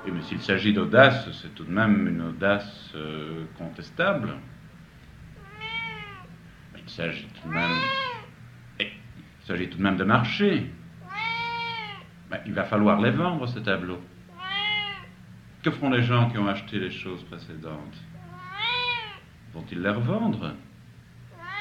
Oui, mais s'il s'agit d'audace, c'est tout de même une audace contestable. Il s'agit tout de même... Il s'agit tout de même de marcher. Ben, il va falloir les vendre, ces tableaux. Que feront les gens qui ont acheté les choses précédentes? Vont-ils les revendre?